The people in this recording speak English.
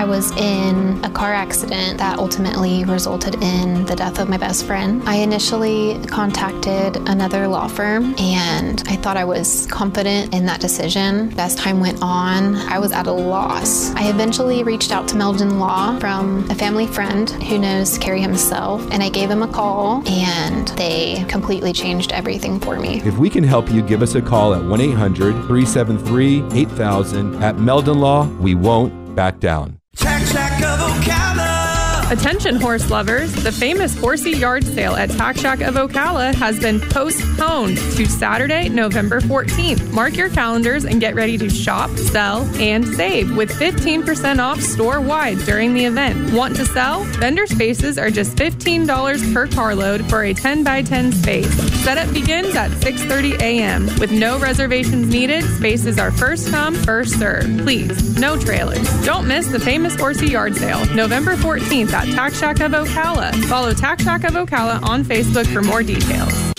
I was in a car accident that ultimately resulted in the death of my best friend. I initially contacted another law firm, and I thought I was confident in that decision. As time went on, I was at a loss. I eventually reached out to Meldon Law from a family friend who knows Kerry himself, and I gave him a call, and they completely changed everything for me. If we can help you, give us a call at 1-800-373-8000. At Meldon Law, we won't back down. Tack Shack of Ocala. Attention horse lovers, the famous horsey yard sale at Tack Shack of Ocala has been postponed to Saturday, November 14th. Mark your calendars and get ready to shop, sell, and save with 15% off store-wide during the event. Want to sell? Vendor spaces are just $15 per carload for a 10x10 space. Setup begins at 6:30 a.m. With no reservations needed, spaces are first come, first serve. Please, no trailers. Don't miss the famous horsey yard sale, November 14th at Tack Shack of Ocala. Follow Tack Shack of Ocala on Facebook for more details.